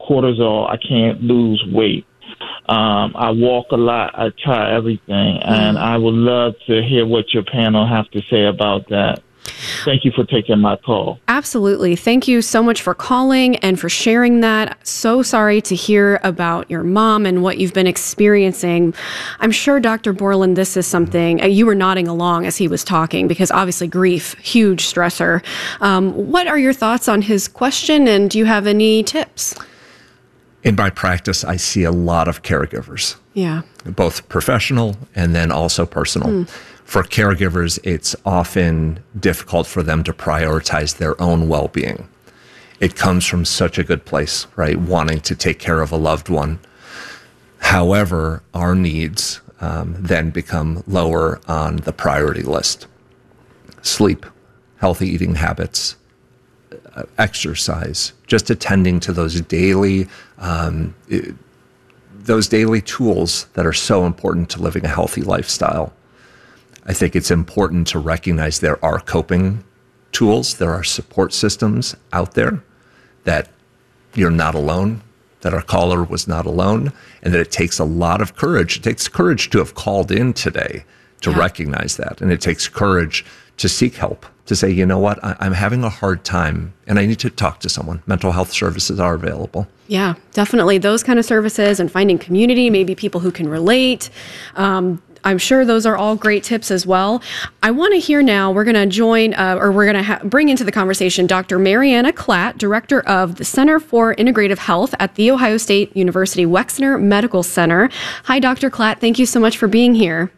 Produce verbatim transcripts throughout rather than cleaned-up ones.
cortisol. I can't lose weight. Um, I walk a lot. I try everything. And I would love to hear what your panel have to say about that. Thank you for taking my call. Absolutely. Thank you so much for calling and for sharing that. So sorry to hear about your mom and what you've been experiencing. I'm sure, Doctor Borland, this is something, uh, you were nodding along as he was talking because obviously grief, huge stressor. Um, what are your thoughts on his question, and do you have any tips? In my practice, I see a lot of caregivers. Yeah. Both professional and then also personal. Mm. For caregivers, it's often difficult for them to prioritize their own well-being. It comes from such a good place, right? Wanting to take care of a loved one. However, our needs um, then become lower on the priority list. Sleep, healthy eating habits, uh, exercise, just attending to those daily, um, it, those daily tools that are so important to living a healthy lifestyle. I think it's important to recognize there are coping tools, there are support systems out there, that you're not alone, that our caller was not alone, and that it takes a lot of courage. It takes courage to have called in today to yeah. recognize that. And it takes courage to seek help, to say, you know what, I- I'm having a hard time and I need to talk to someone. Mental health services are available. Yeah, definitely. Those kind of services and finding community, maybe people who can relate. Um, I'm sure those are all great tips as well. I want to hear now, we're going to join, uh, or we're going to ha- bring into the conversation Doctor Mariana Klatt, Director of the Center for Integrative Health at The Ohio State University Wexner Medical Center. Hi, Doctor Klatt. Thank you so much for being here.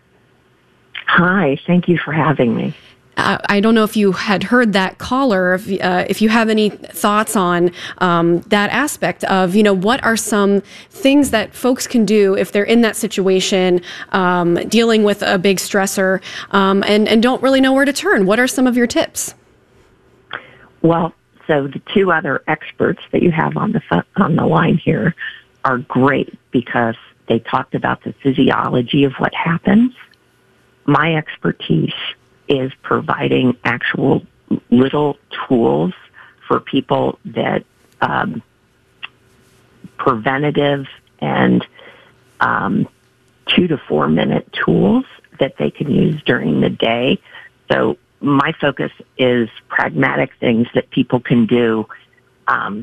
Hi, thank you for having me. Uh, I don't know if you had heard that caller, if, uh, if you have any thoughts on um, that aspect of, you know, what are some things that folks can do if they're in that situation, um, dealing with a big stressor, um, and, and don't really know where to turn? What are some of your tips? Well, so the two other experts that you have on the fu- on the line here are great because they talked about the physiology of what happens. My expertise is providing actual little tools for people that um, preventative and um, two to four minute tools that they can use during the day. So my focus is pragmatic things that people can do. Um,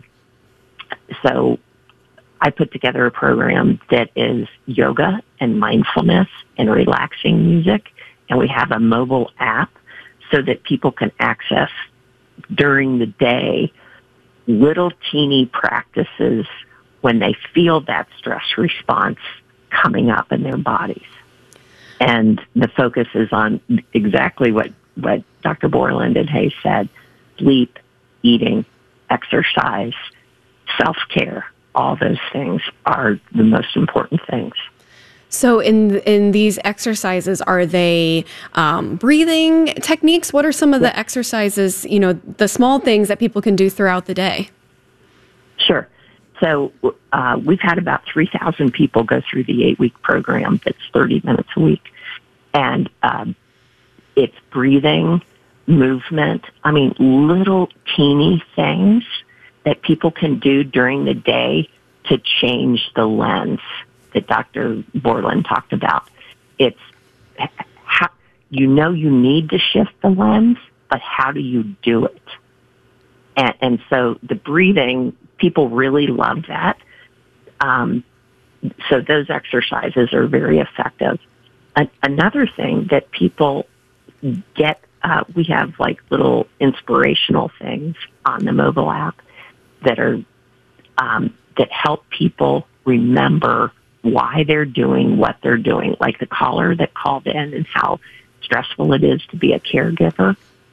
so I put together a program that is yoga and mindfulness and relaxing music. And we have a mobile app so that people can access during the day little teeny practices when they feel that stress response coming up in their bodies. And the focus is on exactly what, what Doctor Borland and Hayes said: sleep, eating, exercise, self-care. All those things are the most important things. So in in these exercises, are they um, breathing techniques? What are some of the exercises, you know, the small things that people can do throughout the day? Sure. So uh, we've had about three thousand people go through the eight-week program that's thirty minutes a week. And um, it's breathing, movement, I mean, little teeny things that people can do during the day to change the lens that Doctor Borland talked about. It's how, you know you need to shift the lens, but how do you do it? And, and so the breathing, people really love that. Um, so those exercises are very effective. A- another thing that people get, uh, we have like little inspirational things on the mobile app that are um, that help people remember why they're doing what they're doing, like the caller that called in and how stressful it is to be a caregiver,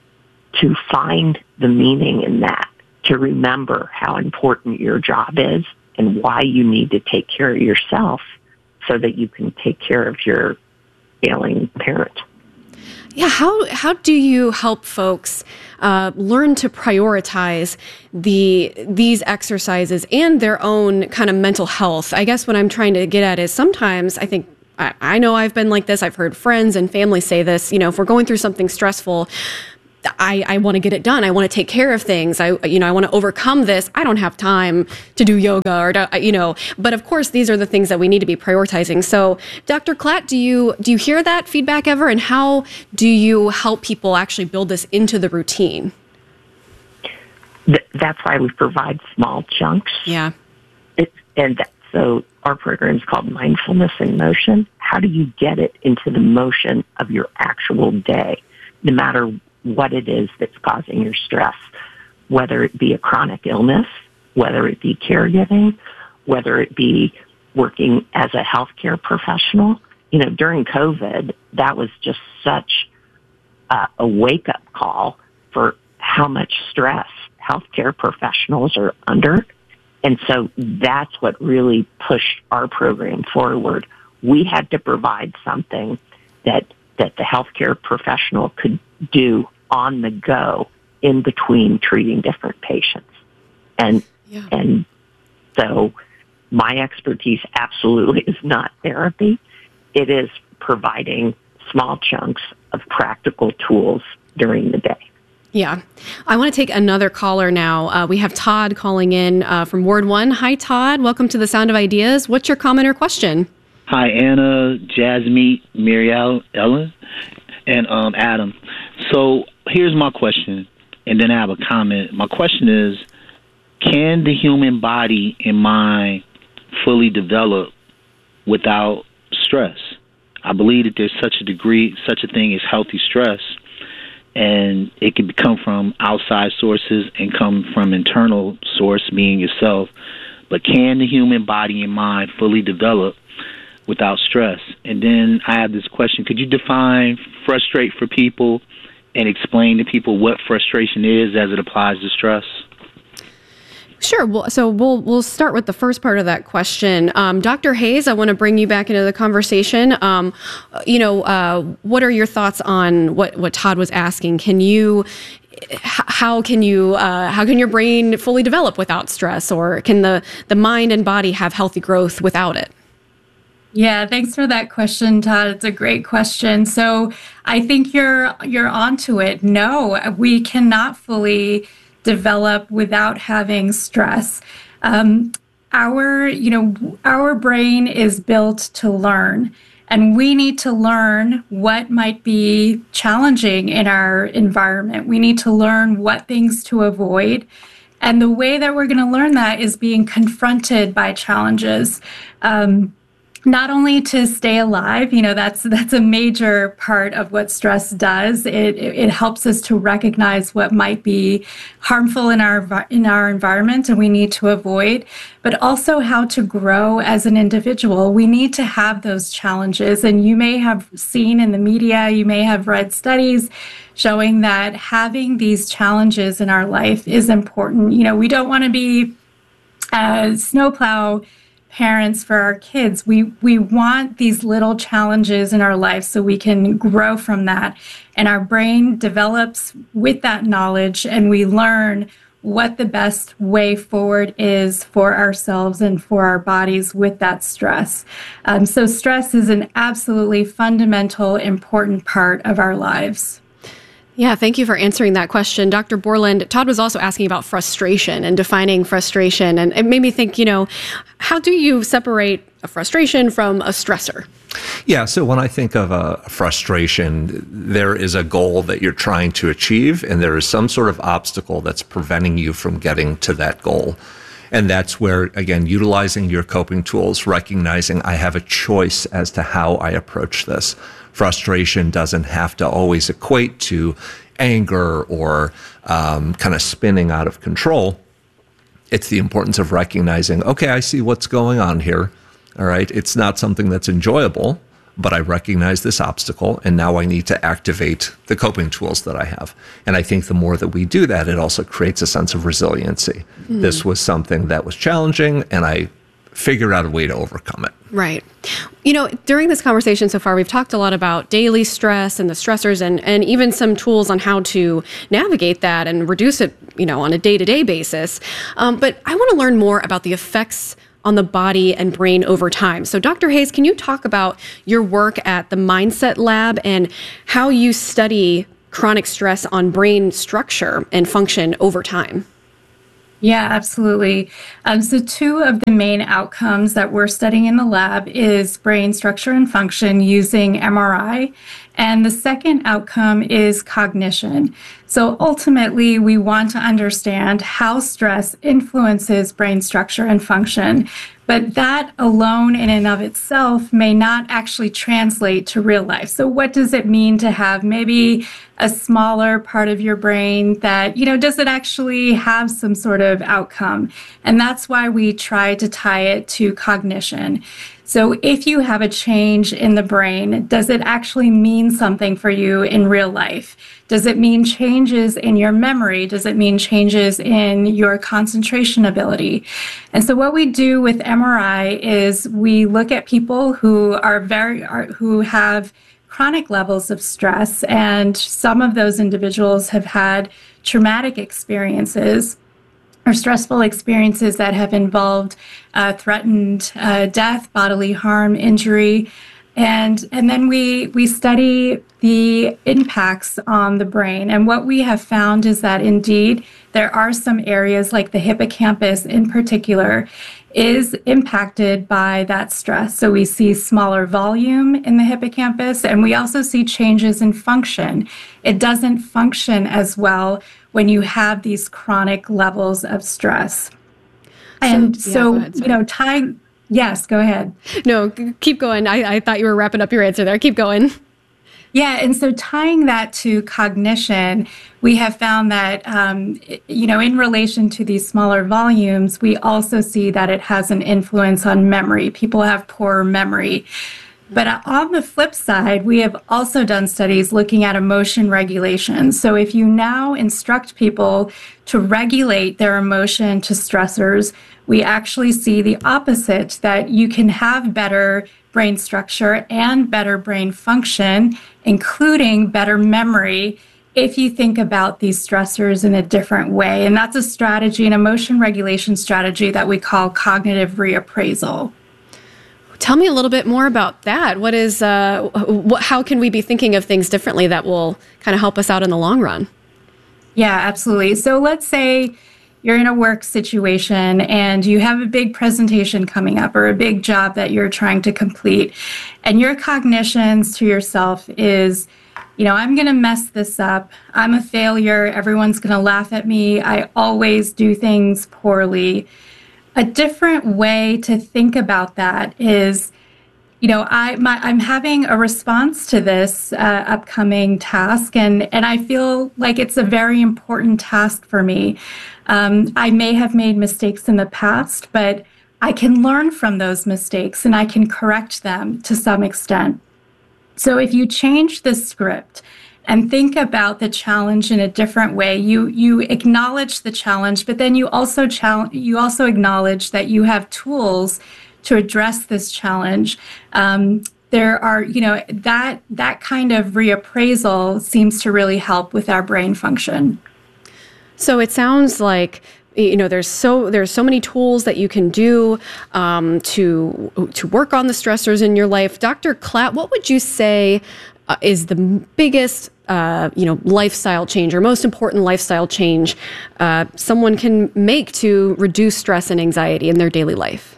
to find the meaning in that, to remember how important your job is and why you need to take care of yourself so that you can take care of your ailing parent. Yeah, how how do you help folks uh, learn to prioritize the these exercises and their own kind of mental health? I guess what I'm trying to get at is sometimes I think I, I know I've been like this. I've heard friends and family say this. You know, if we're going through something stressful, I, I want to get it done. I want to take care of things. I, you know, I want to overcome this. I don't have time to do yoga or, to, you know, but of course, these are the things that we need to be prioritizing. So Doctor Klatt, do you, do you hear that feedback ever? And how do you help people actually build this into the routine? Th- that's why we provide small chunks. Yeah. It, and that, so our program is called Mindfulness in Motion. How do you get it into the motion of your actual day, no matter what it is that's causing your stress, whether it be a chronic illness, whether it be caregiving, whether it be working as a healthcare professional. You know, during COVID, that was just such uh, a wake-up call for how much stress healthcare professionals are under. And so that's what really pushed our program forward. We had to provide something that that the healthcare professional could do on the go in between treating different patients. And yeah. and so my expertise absolutely is not therapy. It is providing small chunks of practical tools during the day. Yeah. I want to take another caller now. Uh, we have Todd calling in uh, from Ward one. Hi, Todd. Welcome to the Sound of Ideas. What's your comment or question? Hi, Anna, Jasmeet, Muriel, Ellen, and um, Adam. So here's my question, and then I have a comment. My question is, can the human body and mind fully develop without stress? I believe that there's such a degree, such a thing as healthy stress, and it can come from outside sources and come from internal source, being yourself. But can the human body and mind fully develop without stress? And then I have this question. Could you define frustrate for people and explain to people what frustration is as it applies to stress? Sure. Well, so we'll we'll start with the first part of that question. Um, Doctor Hayes, I want to bring you back into the conversation. Um, you know, uh, what are your thoughts on what, what Todd was asking? Can you, how can you, uh, how can your brain fully develop without stress, or can the, the mind and body have healthy growth without it? Yeah, thanks for that question, Todd. It's a great question. So I think you're you're onto it. No, we cannot fully develop without having stress. Um, our, you know, our brain is built to learn, and we need to learn what might be challenging in our environment. We need to learn what things to avoid. And the way that we're going to learn that is being confronted by challenges. Um, Not only to stay alive, you know, that's that's a major part of what stress does. It it helps us to recognize what might be harmful in our in our environment and we need to avoid, but also how to grow as an individual. We need to have those challenges, and you may have seen in the media, you may have read studies showing that having these challenges in our life is important. You know, we don't want to be a snowplow parents for our kids. We we want these little challenges in our life so we can grow from that. And our brain develops with that knowledge, and we learn what the best way forward is for ourselves and for our bodies with that stress. Um, so stress is an absolutely fundamental, important part of our lives. Yeah, thank you for answering that question. Doctor Borland, Todd was also asking about frustration and defining frustration. And it made me think, you know, how do you separate a frustration from a stressor? Yeah, so when I think of a frustration, there is a goal that you're trying to achieve, and there is some sort of obstacle that's preventing you from getting to that goal. And that's where, again, utilizing your coping tools, recognizing I have a choice as to how I approach this. Frustration doesn't have to always equate to anger or um, kind of spinning out of control. It's the importance of recognizing, okay, I see what's going on here. All right, it's not something that's enjoyable, but I recognize this obstacle, and now I need to activate the coping tools that I have. And I think the more that we do that, it also creates a sense of resiliency. Mm. This was something that was challenging, and I figured out a way to overcome it. Right. You know, during this conversation so far, we've talked a lot about daily stress and the stressors, and, and even some tools on how to navigate that and reduce it, you know, on a day-to-day basis. Um, but I want to learn more about the effects on the body and brain over time. So Doctor Hayes, can you talk about your work at the Mindset Lab and how you study chronic stress on brain structure and function over time? Yeah, absolutely. Um, so two of the main outcomes that we're studying in the lab is brain structure and function using M R I. And the second outcome is cognition. So ultimately, we want to understand how stress influences brain structure and function. But that alone in and of itself may not actually translate to real life. So what does it mean to have maybe a smaller part of your brain that, you know, does it actually have some sort of outcome? And that's why we try to tie it to cognition. So if you have a change in the brain, does it actually mean something for you in real life? Does it mean changes in your memory? Does it mean changes in your concentration ability? And so what we do with M R I is we look at people who are very, are, who have chronic levels of stress, and some of those individuals have had traumatic experiences or stressful experiences that have involved uh, threatened uh, death, bodily harm, injury. And, and then we, we study the impacts on the brain. And what we have found is that indeed there are some areas like the hippocampus in particular is impacted by that stress. So we see smaller volume in the hippocampus, and we also see changes in function. It doesn't function as well when you have these chronic levels of stress. And so, so, yeah, so ahead, you know, tying, yes, go ahead. No, keep going. I, I thought you were wrapping up your answer there. Keep going. Yeah, and so tying that to cognition, we have found that, um, you know, in relation to these smaller volumes, we also see that it has an influence on memory. People have poor memory. But on the flip side, we have also done studies looking at emotion regulation. So if you now instruct people to regulate their emotion to stressors, we actually see the opposite, that you can have better brain structure and better brain function, including better memory, if you think about these stressors in a different way. And that's a strategy, an emotion regulation strategy that we call cognitive reappraisal. Tell me a little bit more about that. What is, uh, wh- how can we be thinking of things differently that will kind of help us out in the long run? Yeah, absolutely. So let's say you're in a work situation and you have a big presentation coming up or a big job that you're trying to complete. And your cognitions to yourself is, you know, I'm going to mess this up. I'm a failure. Everyone's going to laugh at me. I always do things poorly. A different way to think about that is, you know, I, my, I'm having a response to this uh, upcoming task, and, and I feel like it's a very important task for me. Um, I may have made mistakes in the past, but I can learn from those mistakes and I can correct them to some extent. So if you change the script and think about the challenge in a different way, you you acknowledge the challenge, but then you also challenge, you also acknowledge that you have tools to address this challenge. Um, there are, you know, that that kind of reappraisal seems to really help with our brain function. So it sounds like, you know, there's so there's so many tools that you can do um, to to work on the stressors in your life. Doctor Klatt, what would you say uh, is the biggest uh, you know lifestyle change or most important lifestyle change uh, someone can make to reduce stress and anxiety in their daily life?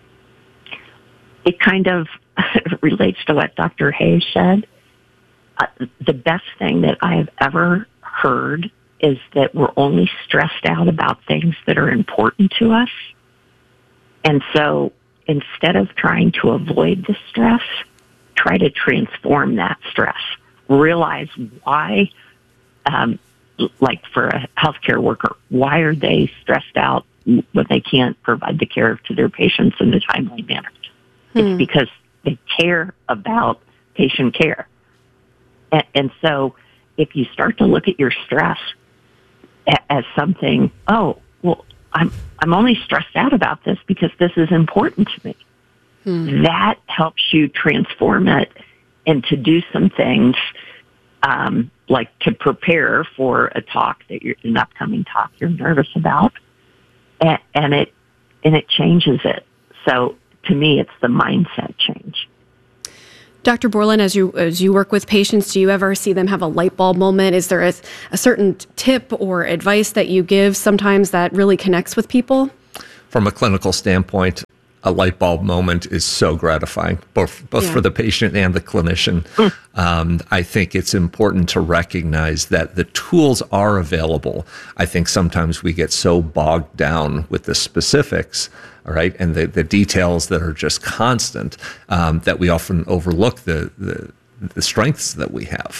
It kind of relates to what Doctor Hayes said. Uh, the best thing that I have ever heard is that we're only stressed out about things that are important to us. And so instead of trying to avoid the stress, try to transform that stress. Realize why, um, like for a healthcare worker, why are they stressed out when they can't provide the care to their patients in a timely manner? Hmm. It's because they care about patient care. And, and so if you start to look at your stress as something, oh, well, I'm I'm only stressed out about this because this is important to me. Hmm. That helps you transform it and to do some things um, like to prepare for a talk that you're an upcoming talk you're nervous about, and, and it and it changes it. So to me, it's the mindset change. Doctor Borland, as you as you work with patients, do you ever see them have a light bulb moment? Is there a, a certain tip or advice that you give sometimes that really connects with people? From a clinical standpoint, a light bulb moment is so gratifying, both both yeah. for the patient and the clinician. Mm. Um, I think it's important to recognize that the tools are available. I think sometimes we get so bogged down with the specifics, all right, and the, the details that are just constant, um, that we often overlook the, the, the strengths that we have.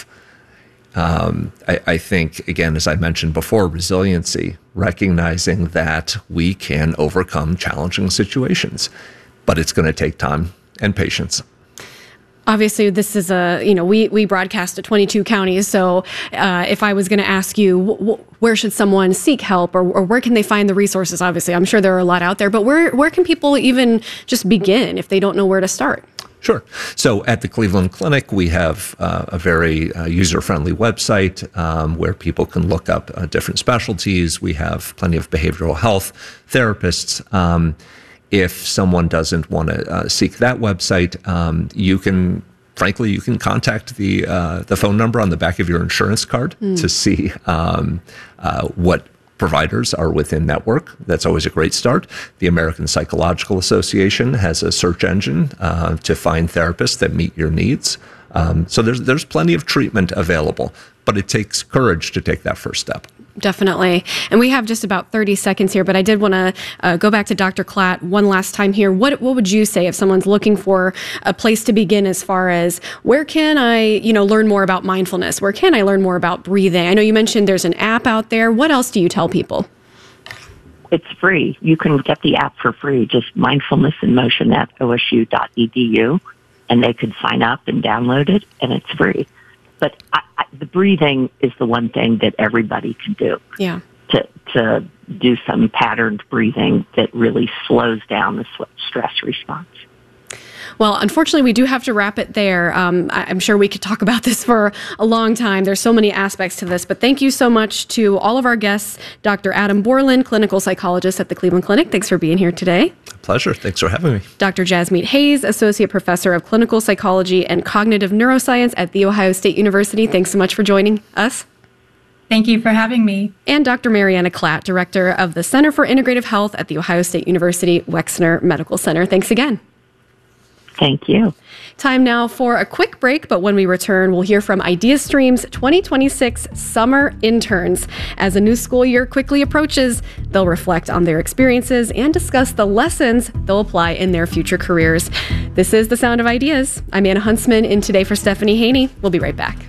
Um, I, I think, again, as I mentioned before, resiliency, recognizing that we can overcome challenging situations, but it's going to take time and patience. Obviously, this is a, you know, we, we broadcast to twenty-two counties. So uh, if I was going to ask you, w- w- where should someone seek help, or, or where can they find the resources? Obviously, I'm sure there are a lot out there, but where, where can people even just begin if they don't know where to start? Sure. So at the Cleveland Clinic, we have uh, a very uh, user-friendly website um, where people can look up uh, different specialties. We have plenty of behavioral health therapists. Um, if someone doesn't want to uh, seek that website, um, you can, frankly, you can contact the uh, the phone number on the back of your insurance card mm. to see um, uh, what providers are within network. That's always a great start. The American Psychological Association has a search engine uh, to find therapists that meet your needs. Um, so there's there's plenty of treatment available, but it takes courage to take that first step. Definitely. And we have just about thirty seconds here, but I did want to uh, go back to Doctor Klatt one last time here. What what would you say if someone's looking for a place to begin as far as where can I, you know, learn more about mindfulness? Where can I learn more about breathing? I know you mentioned there's an app out there. What else do you tell people? It's free. You can get the app for free, just Mindfulness in Motion at O S U dot E D U, and they could sign up and download it, and it's free. But I, I, the breathing is the one thing that everybody can do. Yeah. To to do some patterned breathing that really slows down the stress response. Well, unfortunately, we do have to wrap it there. Um, I, I'm sure we could talk about this for a long time. There's so many aspects to this, but thank you so much to all of our guests. Doctor Adam Borland, clinical psychologist at the Cleveland Clinic. Thanks for being here today. Pleasure. Thanks for having me. Doctor Jasmeet Hayes, associate professor of clinical psychology and cognitive neuroscience at The Ohio State University. Thanks so much for joining us. Thank you for having me. And Doctor Mariana Klatt, director of the Center for Integrative Health at The Ohio State University Wexner Medical Center. Thanks again. Thank you. Time now for a quick break, but when we return, we'll hear from IdeaStream's twenty twenty-six summer interns. As a new school year quickly approaches, they'll reflect on their experiences and discuss the lessons they'll apply in their future careers. This is The Sound of Ideas. I'm Anna Huntsman, in today for Stephanie Haney. We'll be right back.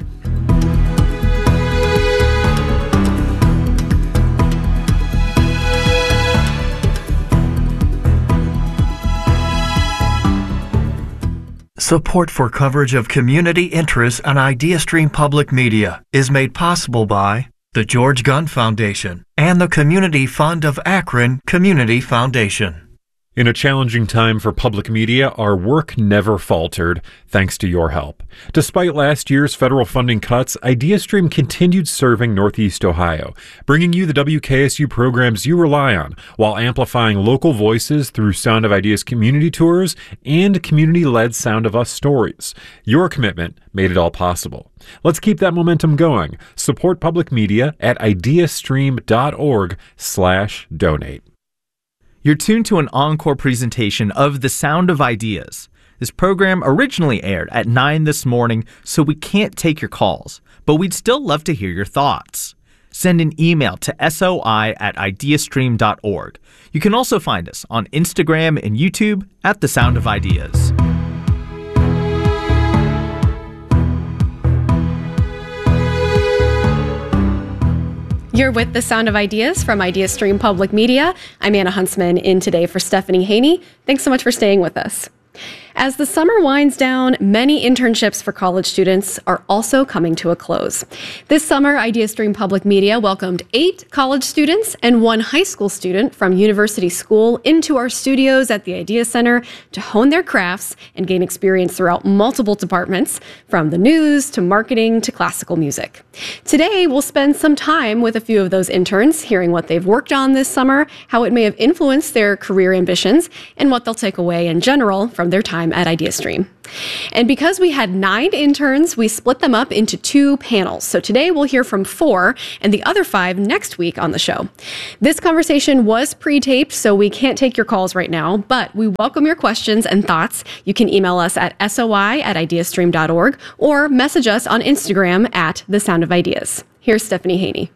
Support for coverage of community interests on IdeaStream Public Media is made possible by the George Gunn Foundation and the Community Fund of Akron Community Foundation. In a challenging time for public media, our work never faltered, thanks to your help. Despite last year's federal funding cuts, IdeaStream continued serving Northeast Ohio, bringing you the W K S U programs you rely on, while amplifying local voices through Sound of Ideas community tours and community-led Sound of Us stories. Your commitment made it all possible. Let's keep that momentum going. Support public media at ideastream.org slash donate. You're tuned to an encore presentation of The Sound of Ideas. This program originally aired at nine this morning, so we can't take your calls, but we'd still love to hear your thoughts. Send an email to soi at ideastream dot org. You can also find us on Instagram and YouTube at The Sound of Ideas. You're with The Sound of Ideas from IdeaStream Public Media. I'm Anna Huntsman, in today for Stephanie Haney. Thanks so much for staying with us. As the summer winds down, many internships for college students are also coming to a close. This summer, IdeaStream Public Media welcomed eight college students and one high school student from University School into our studios at the Idea Center to hone their crafts and gain experience throughout multiple departments, from the news to marketing to classical music. Today, we'll spend some time with a few of those interns, hearing what they've worked on this summer, how it may have influenced their career ambitions, and what they'll take away in general from their time Instagram at IdeaStream. And because we had nine interns, we split them up into two panels. So today we'll hear from four and the other five next week on the show. This conversation was pre-taped, so we can't take your calls right now, but we welcome your questions and thoughts. You can email us at soi at ideastream dot org or message us on Instagram at The Sound of Ideas. Here's Stephanie Haney.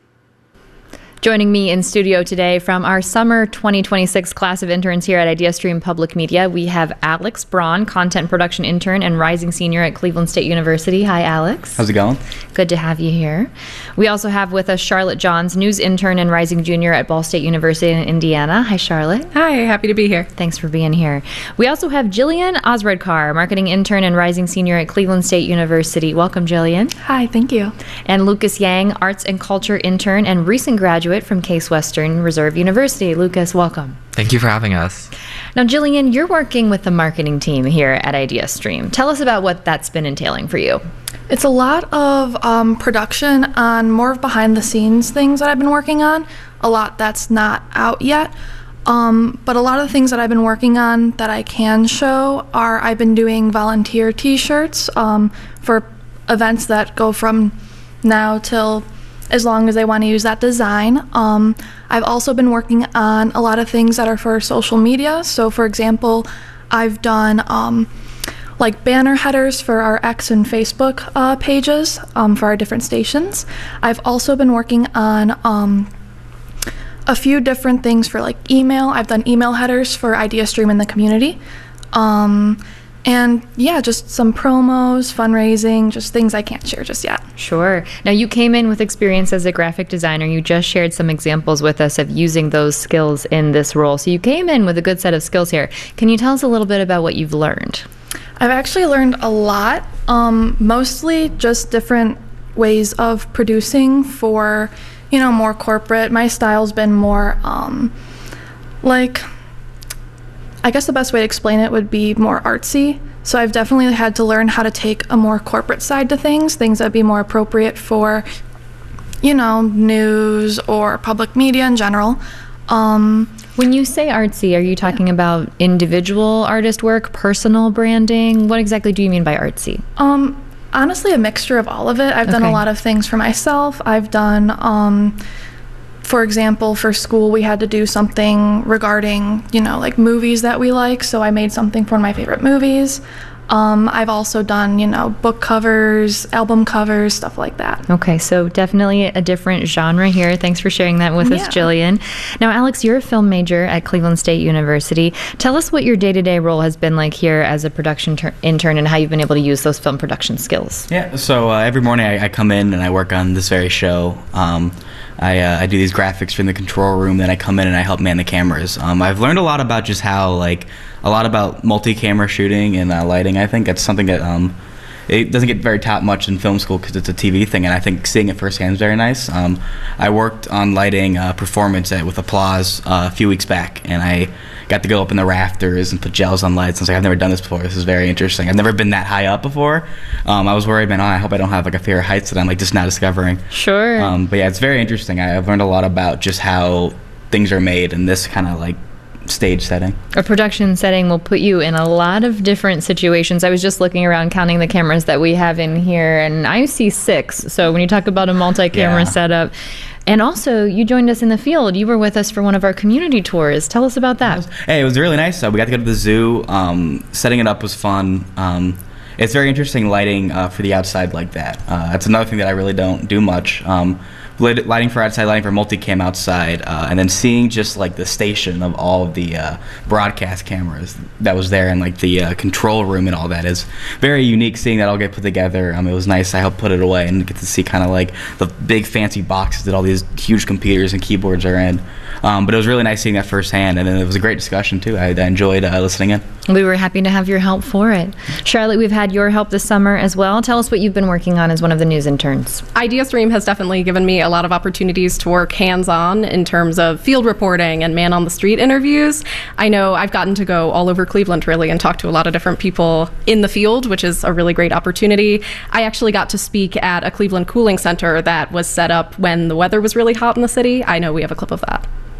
Joining me in studio today from our summer twenty twenty-six class of interns here at IdeaStream Public Media, we have Alex Braun, content production intern and rising senior at Cleveland State University. Hi, Alex. How's it going? Good to have you here. We also have with us Charlotte Johns, news intern and rising junior at Ball State University in Indiana. Hi, Charlotte. Hi, happy to be here. Thanks for being here. We also have Jillian Osredkar, marketing intern and rising senior at Cleveland State University. Welcome, Jillian. Hi, thank you. And Lucas Yang, arts and culture intern and recent graduate from Case Western Reserve University. Lucas, welcome. Thank you for having us. Now, Jillian, you're working with the marketing team here at IdeaStream. Tell us about what that's been entailing for you. It's a lot of um, production on more of behind-the-scenes things that I've been working on. A lot that's not out yet. Um, but a lot of the things that I've been working on that I can show are I've been doing volunteer T-shirts um, for events that go from now till as long as they want to use that design. Um, I've also been working on a lot of things that are for social media. So, for example, I've done um, like banner headers for our X and Facebook uh, pages um, for our different stations. I've also been working on um, a few different things for like email. I've done email headers for IdeaStream in the community. Um, And yeah, just some promos, fundraising, just things I can't share just yet. Sure. Now, you came in with experience as a graphic designer. You just shared some examples with us of using those skills in this role. So you came in with a good set of skills here. Can you tell us a little bit about what you've learned? I've actually learned a lot, um, mostly just different ways of producing for, you know, more corporate. My style's been more um, like... I guess the best way to explain it would be more artsy. So I've definitely had to learn how to take a more corporate side to things, things that would be more appropriate for, you know, news or public media in general. Um, when you say artsy, are you talking yeah. about individual artist work, personal branding? What exactly do you mean by artsy? Um, honestly, a mixture of all of it. I've okay. done a lot of things for myself. I've done... Um, For example, for school, we had to do something regarding, you know, like movies that we like. So I made something for one of my favorite movies. Um, I've also done, you know, book covers, album covers, stuff like that. Okay, so definitely a different genre here. Thanks for sharing that with yeah. us, Jillian. Now, Alex, you're a film major at Cleveland State University. Tell us what your day-to-day role has been like here as a production ter- intern and how you've been able to use those film production skills. Yeah, so uh, every morning I, I come in and I work on this very show. Um, I, uh, I do these graphics from the control room, then I come in and I help man the cameras. Um, I've learned a lot about just how, like, a lot about multi-camera shooting and uh, lighting. I think that's something that um, it doesn't get very taught much in film school because it's a T V thing, and I think seeing it firsthand is very nice. Um, I worked on lighting uh, performance at, with Applause uh, a few weeks back, and I got to go up in the rafters and put gels on lights. I was like, I've never done this before. This is very interesting. I've never been that high up before. Um, I was worried, man, oh, I hope I don't have like a fear of heights that I'm like just now discovering. Sure. Um, but yeah, it's very interesting. I, I've learned a lot about just how things are made in this kind of like stage setting. A production setting will put you in a lot of different situations. I was just looking around counting the cameras that we have in here, and I see six. So when you talk about a multi-camera yeah. setup, and also you joined us in the field. You were with us for one of our community tours. Tell us about that. Hey, it was really nice. So we got to go to the zoo. Um, setting it up was fun. Um, it's very interesting lighting uh, for the outside like that. Uh, that's another thing that I really don't do much. Um, lighting for outside, lighting for multicam outside, uh, and then seeing just like the station of all of the uh, broadcast cameras that was there and like the uh, control room and all that is very unique. Seeing that all get put together, um, it was nice. I helped put it away and get to see kind of like the big fancy boxes that all these huge computers and keyboards are in. Um, but it was really nice seeing that firsthand, and then it was a great discussion too. I, I enjoyed uh, listening in. We were happy to have your help for it. Charlotte, we've had your help this summer as well. Tell us what you've been working on as one of the news interns. IdeaStream has definitely given me a lot of opportunities to work hands-on in terms of field reporting and man-on-the-street interviews. I know I've gotten to go all over Cleveland, really, and talk to a lot of different people in the field, which is a really great opportunity. I actually got to speak at a Cleveland cooling center that was set up when the weather was really hot in the city. I know we have a clip of that.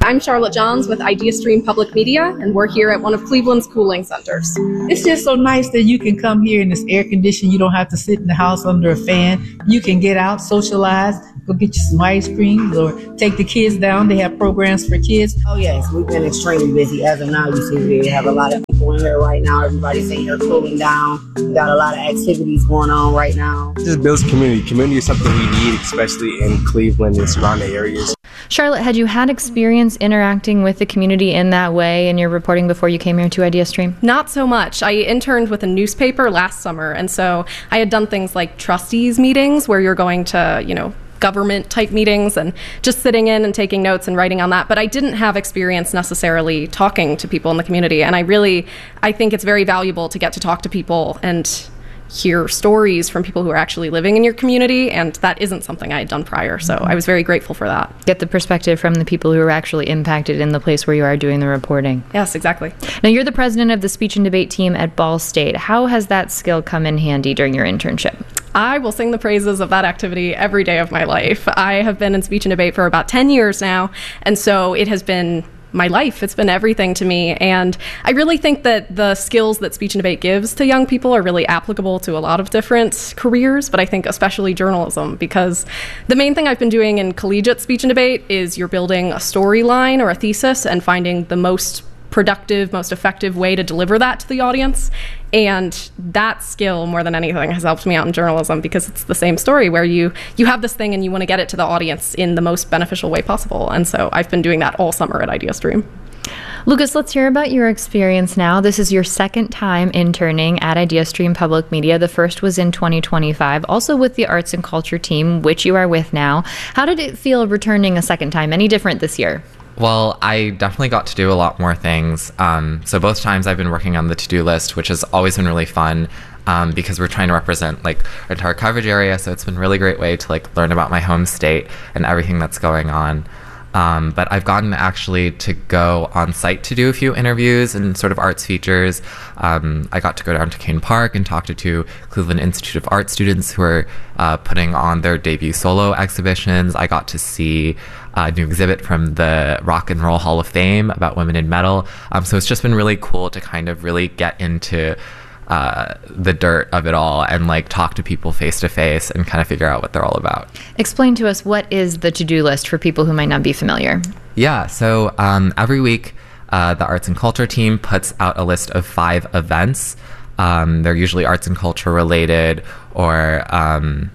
I'm Charlotte Johns with IdeaStream Public Media, and we're here at one of Cleveland's cooling centers. It's just so nice that you can come here and it's air conditioned. You don't have to sit in the house under a fan. You can get out, socialize, go get you some ice cream, or take the kids down. They have programs for kids. Oh, yes, we've been extremely busy. As of now, you see we have a lot of people in here right now. Everybody's in here cooling down. We got a lot of activities going on right now. It just builds community. Community is something we need, especially in Cleveland and surrounding areas. Charlotte, had you had experience interacting with the community in that way in your reporting before you came here to IdeaStream? Not so much. I interned with a newspaper last summer, and so I had done things like trustees meetings where you're going to, you know, government type meetings and just sitting in and taking notes and writing on that. But I didn't have experience necessarily talking to people in the community. And I really, I think it's very valuable to get to talk to people and hear stories from people who are actually living in your community, and that isn't something I had done prior, so I was very grateful for that. Get the perspective from the people who are actually impacted in the place where you are doing the reporting. Yes, exactly. Now, you're the president of the speech and debate team at Ball State. How has that skill come in handy during your internship? I will sing the praises of that activity every day of my life. I have been in speech and debate for about ten years now, and so it has been my life. It's been everything to me. And I really think that the skills that speech and debate gives to young people are really applicable to a lot of different careers, but I think especially journalism, because the main thing I've been doing in collegiate speech and debate is you're building a storyline or a thesis and finding the most productive, most effective way to deliver that to the audience. And that skill, more than anything, has helped me out in journalism, because it's the same story where you you have this thing and you want to get it to the audience in the most beneficial way possible. And so I've been doing that all summer at IdeaStream. Lucas, let's hear about your experience now. This is your second time interning at IdeaStream Public Media. The first was in twenty twenty-five, also with the Arts and Culture team, which you are with now. How did it feel returning a second time? Any different this year? Well, I definitely got to do a lot more things. Um, so both times I've been working on the to-do list, which has always been really fun um, because we're trying to represent like our entire coverage area. So it's been a really great way to like learn about my home state and everything that's going on. Um, but I've gotten actually to go on site to do a few interviews and sort of arts features. Um, I got to go down to Kane Park and talk to two Cleveland Institute of Art students who are uh, putting on their debut solo exhibitions. I got to see a new exhibit from the Rock and Roll Hall of Fame about women in metal. Um, so it's just been really cool to kind of really get into uh, the dirt of it all and like talk to people face to face and kind of figure out what they're all about. Explain to us, what is the to-do list for people who might not be familiar? Yeah, so um, every week uh, the Arts and Culture team puts out a list of five events. Um, they're usually arts and culture related, or um,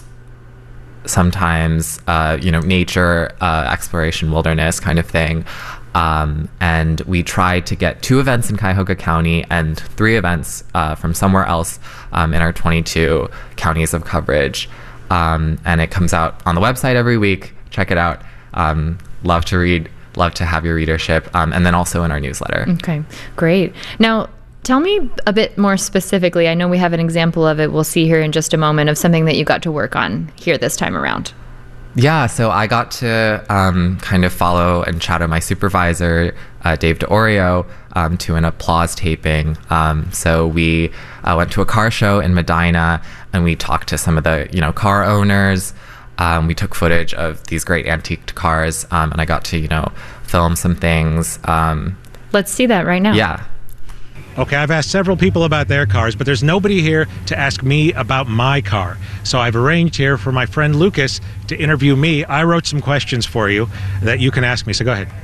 sometimes, uh, you know, nature, uh, exploration, wilderness kind of thing. Um, and we tried to get two events in Cuyahoga County and three events uh, from somewhere else um, in our twenty-two counties of coverage. Um, and it comes out on the website every week. Check it out. Um, love to read, love to have your readership. Um, and then also in our newsletter. Okay, great. Now, tell me a bit more specifically. I know we have an example of it we'll see here in just a moment, of something that you got to work on here this time around. Yeah, so I got to um, kind of follow and shadow my supervisor, uh, Dave DeOrio, um, to an applause taping. Um, so we uh, went to a car show in Medina, and we talked to some of the, you know, car owners. Um, we took footage of these great antique cars, um, and I got to, you know, film some things. Um, Let's see that right now. Yeah. Okay, I've asked several people about their cars, but there's nobody here to ask me about my car. So I've arranged here for my friend Lucas to interview me. I wrote some questions for you that you can ask me, so go ahead.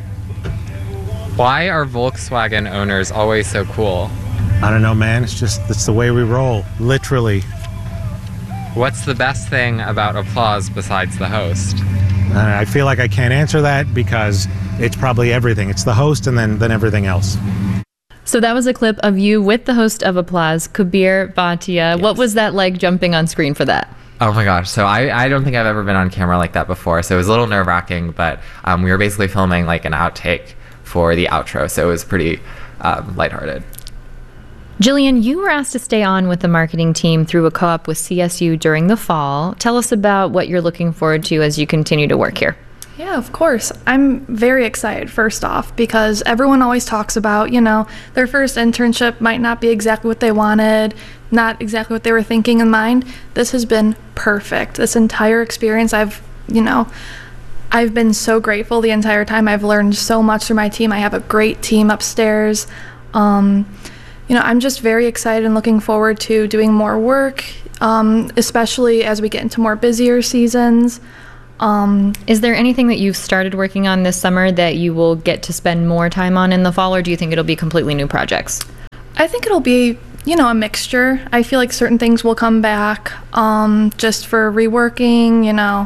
Why are Volkswagen owners always so cool? I don't know, man. It's just, it's the way we roll, literally. What's the best thing about applause besides the host? I feel like I can't answer that because it's probably everything. It's the host and then, then everything else. So that was a clip of you with the host of Applause, Kabir Bhatia. Yes. What was that like, jumping on screen for that? Oh my gosh. So I, I don't think I've ever been on camera like that before. So it was a little nerve wracking, but um, we were basically filming like an outtake for the outro. So it was pretty um, lighthearted. Jillian, you were asked to stay on with the marketing team through a co-op with C S U during the fall. Tell us about what you're looking forward to as you continue to work here. Yeah, of course. I'm very excited, first off, because everyone always talks about, you know, their first internship might not be exactly what they wanted, not exactly what they were thinking in mind. This has been perfect. This entire experience, I've, you know, I've been so grateful the entire time. I've learned so much through my team. I have a great team upstairs. Um, you know, I'm just very excited and looking forward to doing more work, um, especially as we get into more busier seasons. Um, Is there anything that you've started working on this summer that you will get to spend more time on in the fall, or do you think it'll be completely new projects? I think it'll be, you know, a mixture. I feel like certain things will come back um, just for reworking, you know.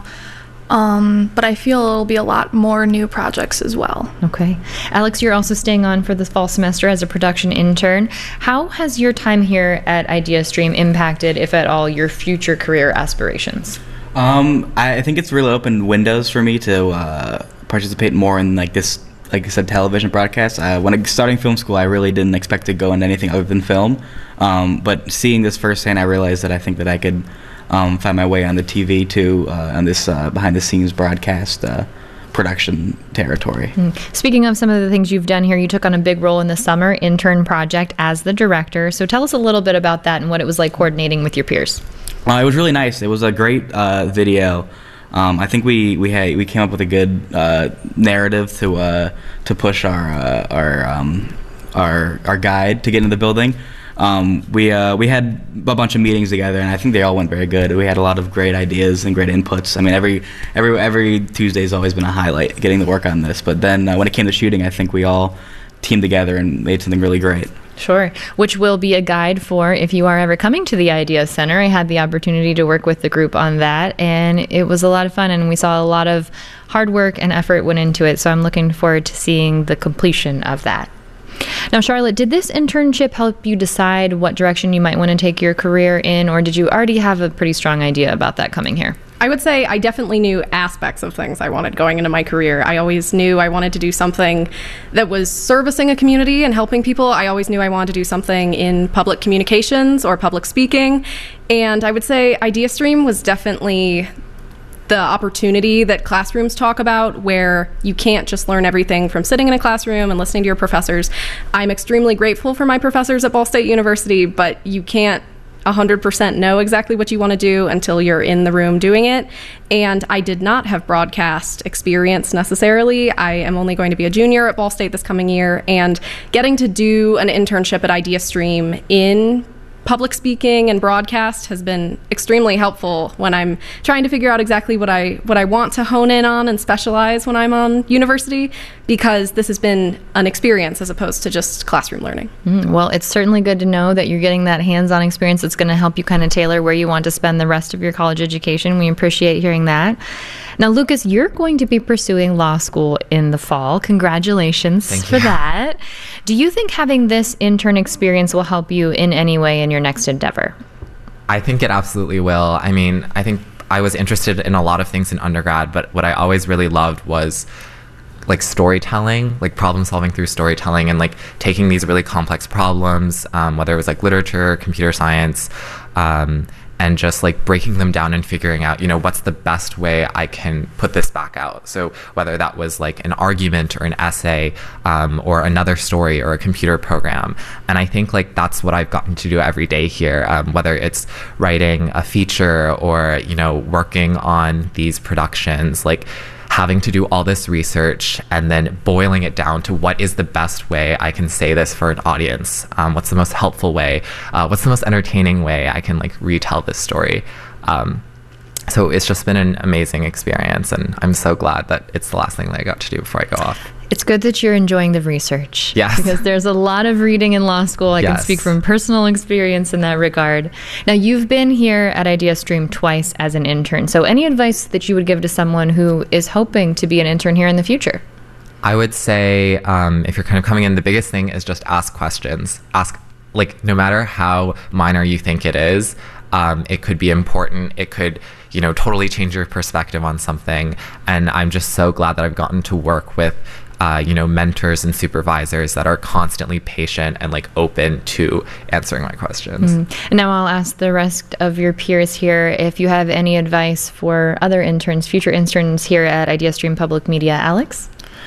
Um, but I feel it'll be a lot more new projects as well. Okay. Alex, you're also staying on for this fall semester as a production intern. How has your time here at IdeaStream impacted, if at all, your future career aspirations? Um, I think it's really opened windows for me to uh, participate more in like this, like I said, television broadcast. Uh, when I starting film school, I really didn't expect to go into anything other than film. Um, but seeing this firsthand, I realized that I think that I could um, find my way on the T V too, uh, on this uh, behind-the-scenes broadcast uh, production territory. Mm. Speaking of some of the things you've done here, you took on a big role in the summer intern project as the director. So tell us a little bit about that and what it was like coordinating with your peers. Uh, it was really nice. It was a great uh, video. Um, I think we we had we came up with a good uh, narrative to uh, to push our uh, our um, our our guide to get into the building. Um, we uh, we had a bunch of meetings together, and I think they all went very good. We had a lot of great ideas and great inputs. I mean, every every every Tuesday's always been a highlight, getting to work on this. But then uh, when it came to shooting, I think we all teamed together and made something really great. Sure, which will be a guide for if you are ever coming to the Idea Center. I had the opportunity to work with the group on that, and it was a lot of fun, and we saw a lot of hard work and effort went into it, so I'm looking forward to seeing the completion of that. Now, Charlotte, did this internship help you decide what direction you might want to take your career in, or did you already have a pretty strong idea about that coming here? I would say I definitely knew aspects of things I wanted going into my career. I always knew I wanted to do something that was servicing a community and helping people. I always knew I wanted to do something in public communications or public speaking. And I would say IdeaStream was definitely the opportunity that classrooms talk about, where you can't just learn everything from sitting in a classroom and listening to your professors. I'm extremely grateful for my professors at Ball State University, but you can't one hundred percent know exactly what you want to do until you're in the room doing it. And I did not have broadcast experience necessarily. I am only going to be a junior at Ball State this coming year, and getting to do an internship at IdeaStream in public speaking and broadcast has been extremely helpful when I'm trying to figure out exactly what I what I want to hone in on and specialize when I'm on university, because this has been an experience as opposed to just classroom learning. Mm, well, it's certainly good to know that you're getting that hands-on experience that's going to help you kind of tailor where you want to spend the rest of your college education. We appreciate hearing that. Now, Lucas, you're going to be pursuing law school in the fall. Congratulations Thank for you. that. Do you think having this intern experience will help you in any way in your next endeavor? I think it absolutely will. I mean, I think I was interested in a lot of things in undergrad, but what I always really loved was like storytelling, like problem solving through storytelling, and like taking these really complex problems, um, whether it was like literature, computer science, um, and just like breaking them down and figuring out, you know, what's the best way I can put this back out. So whether that was like an argument or an essay, um, or another story or a computer program. And I think like that's what I've gotten to do every day here, um, whether it's writing a feature or, you know, working on these productions, like having to do all this research and then boiling it down to what is the best way I can say this for an audience. Um, what's the most helpful way? Uh, what's the most entertaining way I can like retell this story? Um, so it's just been an amazing experience, and I'm so glad that it's the last thing that I got to do before I go off. It's good that you're enjoying the research. Yes. Because there's a lot of reading in law school. I Yes. can speak from personal experience in that regard. Now, you've been here at IdeaStream twice as an intern. So any advice that you would give to someone who is hoping to be an intern here in the future? I would say um, if you're kind of coming in, the biggest thing is just ask questions. Ask, like, no matter how minor you think it is, um, it could be important. It could, you know, totally change your perspective on something. And I'm just so glad that I've gotten to work with Uh, you know, mentors and supervisors that are constantly patient and like open to answering my questions. Mm. And now I'll ask the rest of your peers here if you have any advice for other interns, future interns here at IdeaStream Public Media. Alex?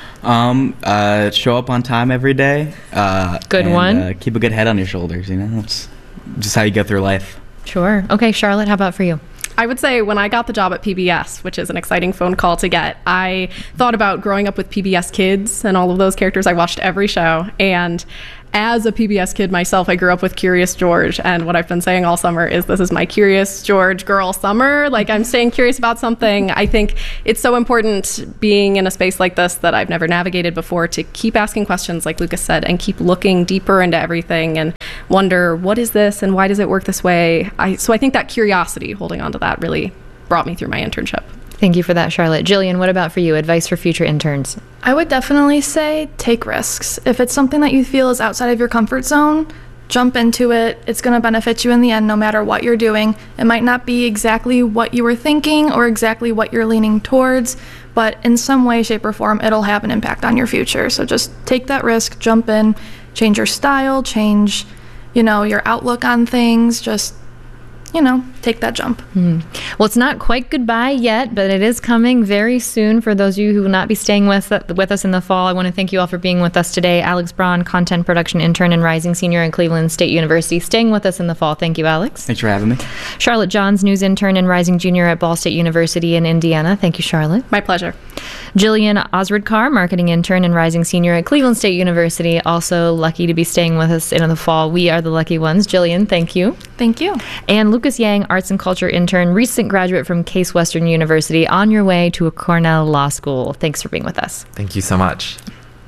Um, uh, show up on time every day. Uh, Good and, one. Uh, keep a good head on your shoulders, you know? It's just how you get through life. Sure. Okay, Charlotte, how about for you? I would say when I got the job at P B S, which is an exciting phone call to get, I thought about growing up with P B S Kids and all of those characters. I watched every show. And as a P B S kid myself, I grew up with Curious George. And what I've been saying all summer is this is my Curious George girl summer. Like, I'm staying curious about something. I think it's so important being in a space like this that I've never navigated before to keep asking questions, like Lucas said, and keep looking deeper into everything and wonder, what is this and why does it work this way? I, so I think that curiosity, holding on to that, really brought me through my internship. Thank you for that, Charlotte. Jillian, what about for you? Advice for future interns? I would definitely say take risks. If it's something that you feel is outside of your comfort zone, jump into it. It's going to benefit you in the end no matter what you're doing. It might not be exactly what you were thinking or exactly what you're leaning towards, but in some way, shape, or form, it'll have an impact on your future. So just take that risk, jump in, change your style, change, you know, your outlook on things, just you know, take that jump. Mm. Well, it's not quite goodbye yet, but it is coming very soon. For those of you who will not be staying with, with us in the fall, I want to thank you all for being with us today. Alex Braun, content production intern and rising senior at Cleveland State University, staying with us in the fall. Thank you, Alex. Thanks for having me. Charlotte Johns, news intern and rising junior at Ball State University in Indiana. Thank you, Charlotte. My pleasure. Jillian Osred-Carr, marketing intern and rising senior at Cleveland State University, also lucky to be staying with us in the fall. We are the lucky ones. Jillian, thank you. Thank you. And Lucas Yang, arts and culture intern, recent graduate from Case Western University, on your way to a Cornell Law School. Thanks for being with us. Thank you so much.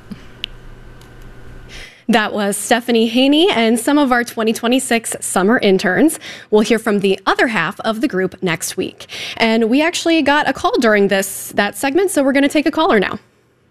That was Stephanie Haney and some of our twenty twenty-six summer interns. We'll hear from the other half of the group next week. And we actually got a call during this that segment, so we're going to take a caller now.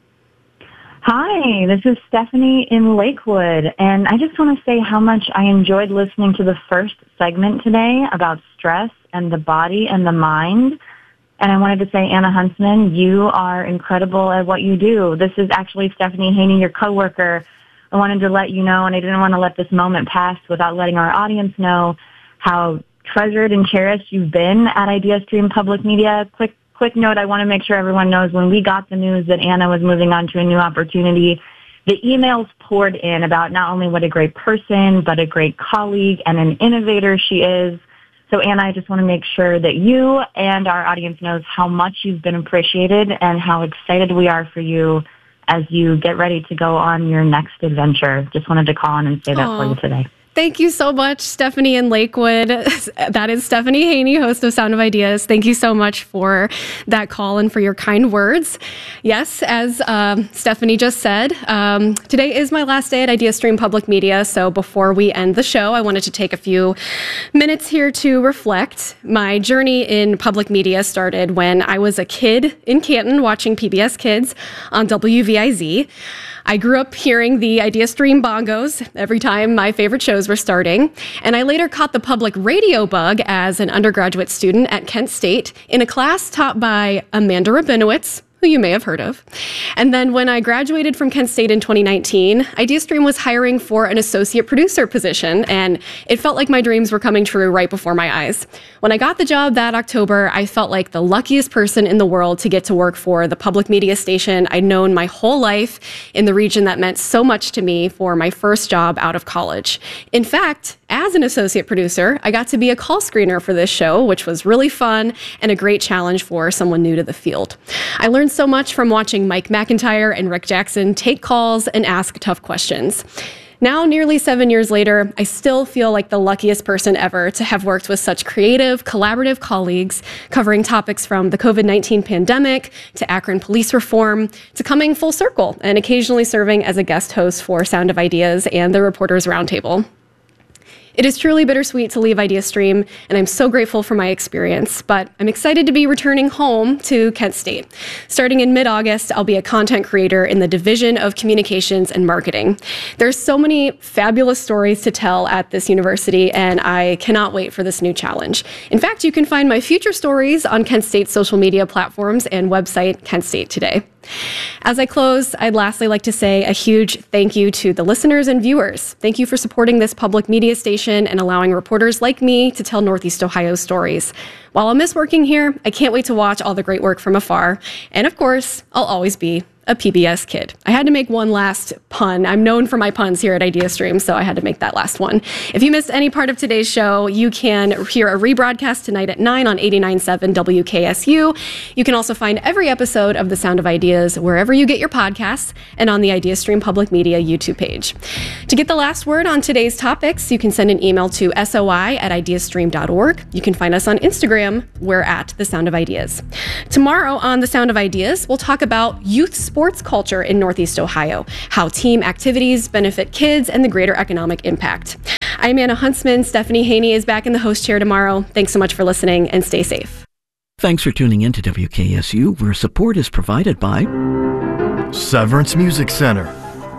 Hi, this is Stephanie in Lakewood, and I just want to say how much I enjoyed listening to the first segment today about stress and the body and the mind. And I wanted to say, Anna Huntsman, you are incredible at what you do. This is actually Stephanie Haney, your coworker. I wanted to let you know, and I didn't want to let this moment pass without letting our audience know how treasured and cherished you've been at IdeaStream Public Media. Quick quick note, I want to make sure everyone knows when we got the news that Anna was moving on to a new opportunity, the emails poured in about not only what a great person, but a great colleague and an innovator she is. So, Anna, I just want to make sure that you and our audience knows how much you've been appreciated and how excited we are for you as you get ready to go on your next adventure. Just wanted to call on and say that Aww. for you today. Thank you so much, Stephanie in Lakewood. That is Stephanie Haney, host of Sound of Ideas. Thank you so much for that call and for your kind words. Yes, as um, Stephanie just said, um, today is my last day at IdeaStream Public Media. So before we end the show, I wanted to take a few minutes here to reflect. My journey in public media started when I was a kid in Canton watching P B S Kids on W V I Z. I grew up hearing the IdeaStream bongos every time my favorite shows were starting, and I later caught the public radio bug as an undergraduate student at Kent State in a class taught by Amanda Rabinowitz, who you may have heard of. And then when I graduated from Kent State in twenty nineteen, IdeaStream was hiring for an associate producer position, and it felt like my dreams were coming true right before my eyes. When I got the job that October, I felt like the luckiest person in the world to get to work for the public media station I'd known my whole life in the region that meant so much to me for my first job out of college. In fact, as an associate producer, I got to be a call screener for this show, which was really fun and a great challenge for someone new to the field. I learned so much from watching Mike McIntyre and Rick Jackson take calls and ask tough questions. Now, nearly seven years later, I still feel like the luckiest person ever to have worked with such creative, collaborative colleagues covering topics from the COVID nineteen pandemic to Akron police reform to coming full circle and occasionally serving as a guest host for Sound of Ideas and the Reporters Roundtable. It is truly bittersweet to leave IdeaStream, and I'm so grateful for my experience, but I'm excited to be returning home to Kent State. Starting in mid-August, I'll be a content creator in the Division of Communications and Marketing. There's so many fabulous stories to tell at this university, and I cannot wait for this new challenge. In fact, you can find my future stories on Kent State's social media platforms and website, Kent State Today. As I close, I'd lastly like to say a huge thank you to the listeners and viewers. Thank you for supporting this public media station and allowing reporters like me to tell Northeast Ohio stories. While I'll miss working here, I can't wait to watch all the great work from afar. And of course, I'll always be a P B S kid. I had to make one last pun. I'm known for my puns here at IdeaStream, so I had to make that last one. If you missed any part of today's show, you can hear a rebroadcast tonight at nine on eighty-nine point seven W K S U. You can also find every episode of The Sound of Ideas wherever you get your podcasts and on the IdeaStream Public Media YouTube page. To get the last word on today's topics, you can send an email to soi at ideastream dot org. You can find us on Instagram. We're at The Sound of Ideas. Tomorrow on The Sound of Ideas, we'll talk about youth sports culture in Northeast Ohio, how team activities benefit kids, and the greater economic impact. I'm Anna Huntsman. Stephanie Haney is back in the host chair tomorrow. Thanks so much for listening, and stay safe. Thanks for tuning in to W K S U, where support is provided by Severance Music Center.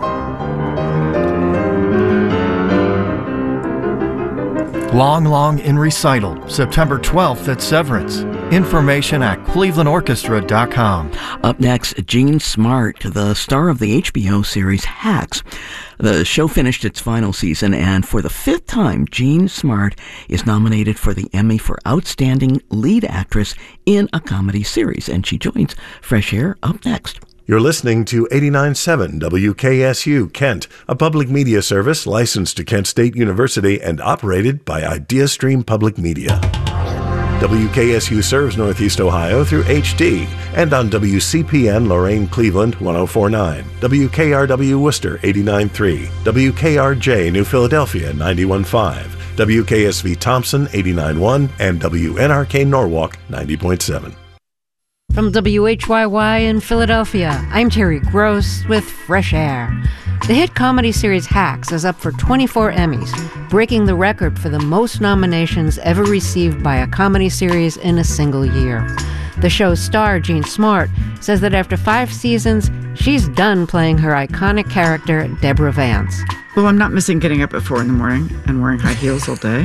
Long Long in Recital, September twelfth at Severance. Information at cleveland orchestra dot com. Up next, Jean Smart, the star of the H B O series Hacks. The show finished its final season, and for the fifth time, Jean Smart is nominated for the Emmy for Outstanding Lead Actress in a Comedy Series, and she joins Fresh Air up next. You're listening to eighty-nine point seven W K S U Kent, a public media service licensed to Kent State University and operated by IdeaStream Public Media. W K S U serves Northeast Ohio through H D and on W C P N Lorain Cleveland one oh four point nine, W K R W Worcester eighty-nine point three, W K R J New Philadelphia ninety-one point five, W K S V Thompson eighty-nine point one, and W N R K Norwalk ninety point seven. From W H Y Y in Philadelphia, I'm Terry Gross with Fresh Air. The hit comedy series Hacks is up for twenty-four Emmys, breaking the record for the most nominations ever received by a comedy series in a single year. The show's star, Jean Smart, says that after five seasons, she's done playing her iconic character, Deborah Vance. Well, I'm not missing getting up at four in the morning and wearing high heels all day.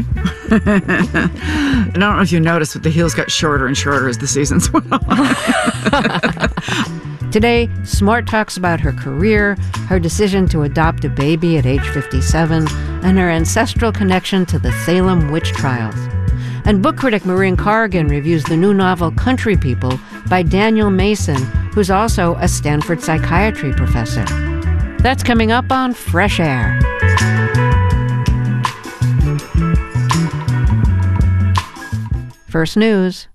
I don't know if you noticed, but the heels got shorter and shorter as the seasons went on. Today, Smart talks about her career, her decision to adopt a baby at age fifty-seven, and her ancestral connection to the Salem witch trials. And book critic Maureen Corrigan reviews the new novel Country People by Daniel Mason, who's also a Stanford psychiatry professor. That's coming up on Fresh Air. First News.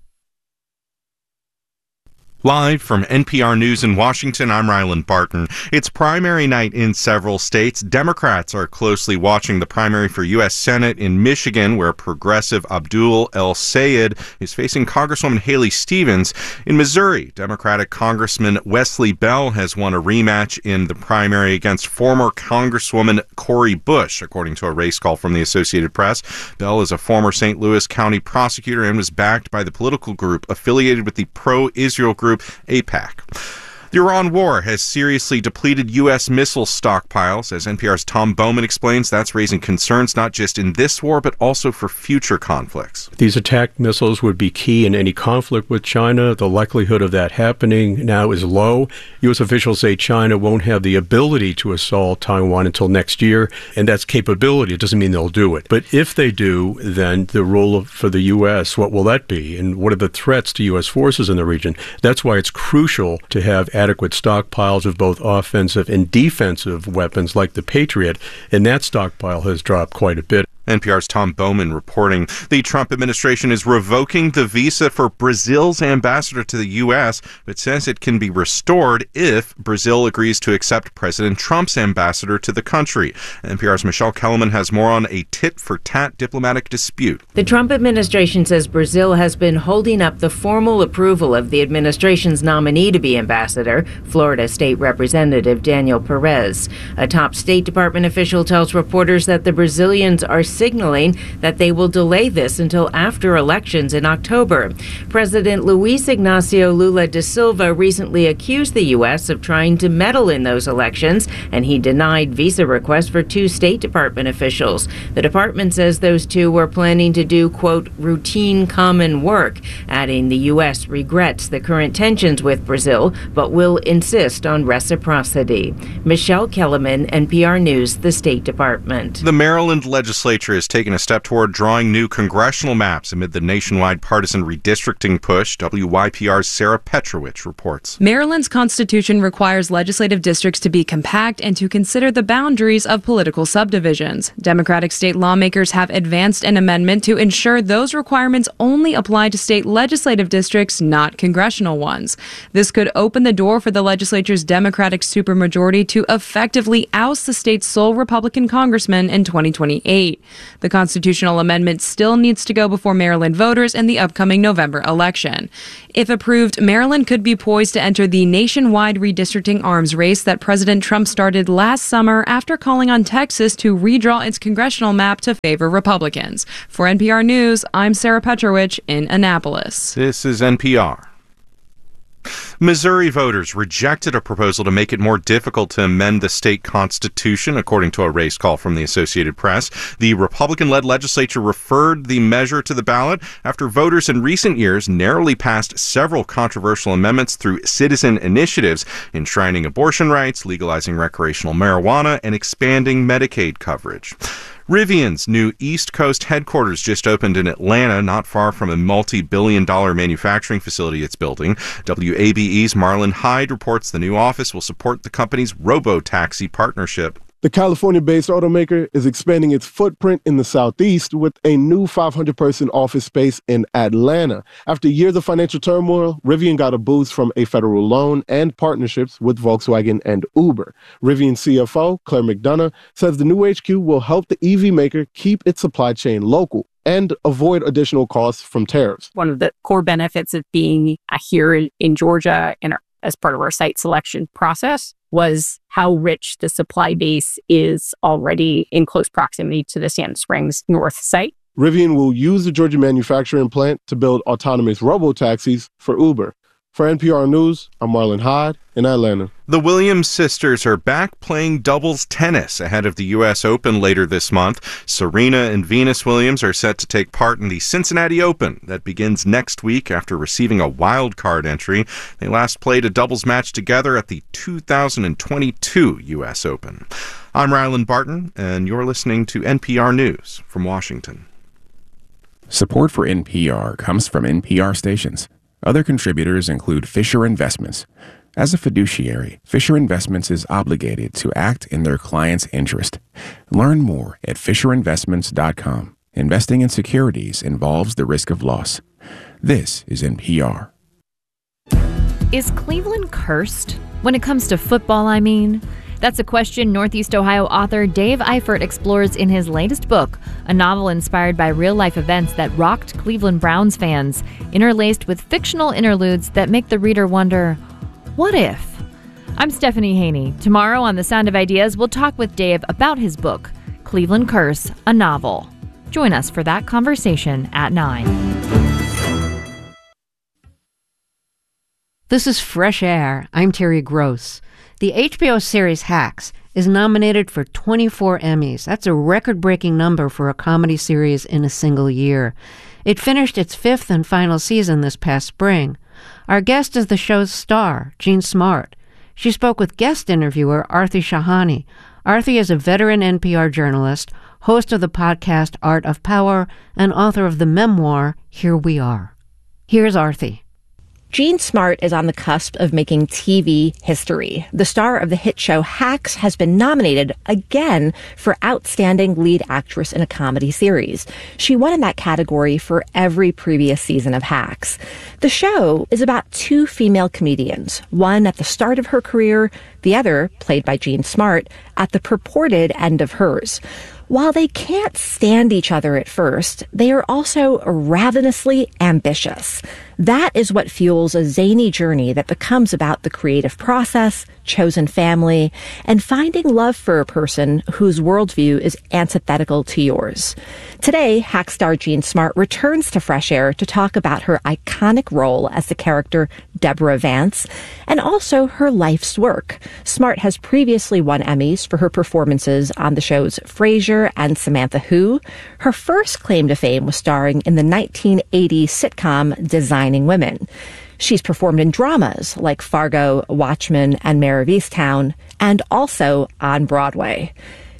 Live from N P R News in Washington, I'm Ryland Barton. It's primary night in several states. Democrats are closely watching the primary for U S Senate in Michigan, where progressive Abdul El Sayed is facing Congresswoman Haley Stevens. In Missouri, Democratic Congressman Wesley Bell has won a rematch in the primary against former Congresswoman Cori Bush, according to a race call from the Associated Press. Bell is a former Saint Louis County prosecutor and was backed by the political group affiliated with the pro-Israel group AIPAC. The Iran war has seriously depleted U S missile stockpiles. As N P R's Tom Bowman explains, that's raising concerns not just in this war, but also for future conflicts. These attack missiles would be key in any conflict with China. The likelihood of that happening now is low. U S officials say China won't have the ability to assault Taiwan until next year, and that's capability. It doesn't mean they'll do it. But if they do, then the role of, for the U S, what will that be? And what are the threats to U S forces in the region? That's why it's crucial to have adequate stockpiles of both offensive and defensive weapons like the Patriot, and that stockpile has dropped quite a bit. N P R's Tom Bowman reporting. The Trump administration is revoking the visa for Brazil's ambassador to the U S, but says it can be restored if Brazil agrees to accept President Trump's ambassador to the country. N P R's Michelle Kellerman has more on a tit-for-tat diplomatic dispute. The Trump administration says Brazil has been holding up the formal approval of the administration's nominee to be ambassador, Florida State Representative Daniel Perez. A top State Department official tells reporters that the Brazilians are signaling that they will delay this until after elections in October. President Luiz Ignacio Lula da Silva recently accused the U S of trying to meddle in those elections, and he denied visa requests for two State Department officials. The department says those two were planning to do, quote, routine common work, adding the U S regrets the current tensions with Brazil, but will insist on reciprocity. Michelle Kellerman, N P R News, the State Department. The Maryland legislature legislature has taken a step toward drawing new congressional maps amid the nationwide partisan redistricting push. W Y P R's Sarah Petrovich reports. Maryland's constitution requires legislative districts to be compact and to consider the boundaries of political subdivisions. Democratic state lawmakers have advanced an amendment to ensure those requirements only apply to state legislative districts, not congressional ones. This could open the door for the legislature's Democratic supermajority to effectively oust the state's sole Republican congressman in twenty twenty-eight. The constitutional amendment still needs to go before Maryland voters in the upcoming November election. If approved, Maryland could be poised to enter the nationwide redistricting arms race that President Trump started last summer after calling on Texas to redraw its congressional map to favor Republicans. For N P R News, I'm Sarah Petrovich in Annapolis. This is N P R. Missouri voters rejected a proposal to make it more difficult to amend the state constitution, according to a race call from the Associated Press. The Republican-led legislature referred the measure to the ballot after voters in recent years narrowly passed several controversial amendments through citizen initiatives, enshrining abortion rights, legalizing recreational marijuana, and expanding Medicaid coverage. Rivian's new East Coast headquarters just opened in Atlanta, not far from a multi-billion dollar manufacturing facility it's building. W A B E's Marlon Hyde reports the new office will support the company's robo-taxi partnership. The California-based automaker is expanding its footprint in the Southeast with a new five hundred person office space in Atlanta. After years of financial turmoil, Rivian got a boost from a federal loan and partnerships with Volkswagen and Uber. Rivian C F O, Claire McDonough, says the new H Q will help the E V maker keep its supply chain local and avoid additional costs from tariffs. One of the core benefits of being here in, in Georgia and as part of our site selection process was how rich the supply base is already in close proximity to the Sand Springs North site. Rivian will use the Georgia manufacturing plant to build autonomous robo-taxis for Uber. For N P R News, I'm Marlon Hyde in Atlanta. The Williams sisters are back playing doubles tennis ahead of the U S Open later this month. Serena and Venus Williams are set to take part in the Cincinnati Open that begins next week after receiving a wild card entry. They last played a doubles match together at the two thousand twenty-two U S Open. I'm Rylan Barton, and you're listening to N P R News from Washington. Support for N P R comes from N P R stations. Other contributors include Fisher Investments. As a fiduciary, Fisher Investments is obligated to act in their client's interest. Learn more at fisher investments dot com. Investing in securities involves the risk of loss. This is N P R. Is Cleveland cursed? When it comes to football, I mean. That's a question Northeast Ohio author Dave Eifert explores in his latest book, a novel inspired by real-life events that rocked Cleveland Browns fans, interlaced with fictional interludes that make the reader wonder, what if? I'm Stephanie Haney. Tomorrow on The Sound of Ideas, we'll talk with Dave about his book, Cleveland Curse, a Novel. Join us for that conversation at nine. This is Fresh Air. I'm Terry Gross. The H B O series Hacks is nominated for twenty-four Emmys. That's a record-breaking number for a comedy series in a single year. It finished its fifth and final season this past spring. Our guest is the show's star, Jean Smart. She spoke with guest interviewer Arthi Shahani. Arthi is a veteran N P R journalist, host of the podcast Art of Power, and author of the memoir Here We Are. Here's Arthi. Jean Smart is on the cusp of making T V history. The star of the hit show Hacks has been nominated again for Outstanding Lead Actress in a Comedy Series. She won in that category for every previous season of Hacks. The show is about two female comedians, one at the start of her career, the other, played by Jean Smart, at the purported end of hers. While they can't stand each other at first, they are also ravenously ambitious. That is what fuels a zany journey that becomes about the creative process, chosen family, and finding love for a person whose worldview is antithetical to yours. Today, Hack star Jean Smart returns to Fresh Air to talk about her iconic role as the character Deborah Vance, and also her life's work. Smart has previously won Emmys for her performances on the shows Frasier and Samantha Who. Her first claim to fame was starring in the nineteen eighties sitcom Designing Women. She's performed in dramas like Fargo, Watchmen, and Mare of Easttown, and also on Broadway.